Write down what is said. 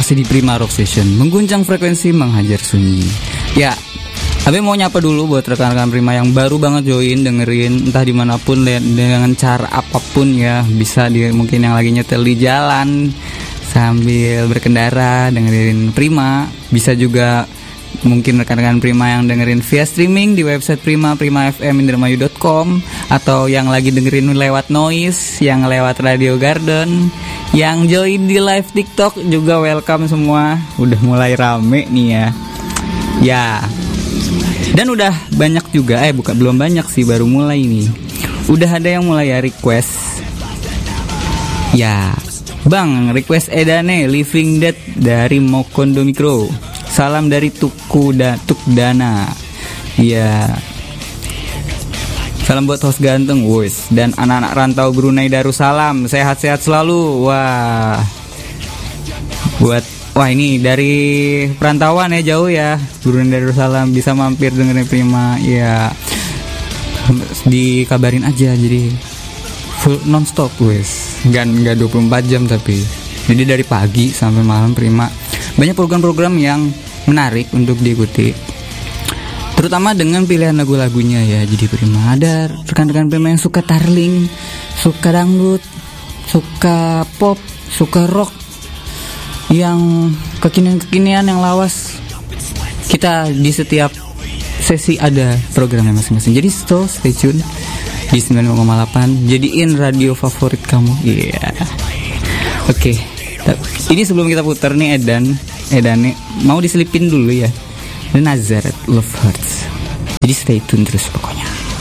Masih di Prima Rock Station, mengguncang frekuensi, menghajar sunyi. Ya, Abe mau nyapa dulu buat rekan-rekan Prima yang baru banget join, dengerin entah dimanapun dengan cara apapun ya. Bisa mungkin yang lagi nyetel di jalan sambil berkendara dengerin Prima. Bisa juga mungkin rekan-rekan Prima yang dengerin via streaming di website Prima, primafmindramayu.com, atau yang lagi dengerin lewat Noise, yang lewat Radio Garden, yang join di live TikTok juga welcome semua. Udah mulai rame nih ya. Ya. Dan udah banyak juga, belum banyak sih, baru mulai nih. Udah ada yang mulai ya request. Ya, Bang, request Edane Living Dead dari Mokondo Mikro. Salam dari Tukdana. Ya. Salam buat host ganteng, wes. Dan anak-anak rantau Brunei Darussalam, sehat-sehat selalu. Wah ini dari perantauan ya, jauh ya, Brunei Darussalam, bisa mampir dengerin Prima ya. Dikabarin aja, jadi full non-stop wes. Enggak 24 jam tapi. Jadi dari pagi sampai malam Prima. Banyak program-program yang menarik untuk diikuti, terutama dengan pilihan lagu-lagunya ya. Jadi Prima, ada rekan-rekan Prima yang suka tarling, suka dangdut, suka pop, suka rock, yang kekinian yang lawas. Kita di setiap sesi ada programnya masing-masing. Jadi stay tune di 90,8. Jadiin radio favorit kamu. Iya. Oke. Ini sebelum kita putar nih Edane mau diselipin dulu ya. Dan Nazareth Love Hurts. Jadi stay tune terus pokoknya.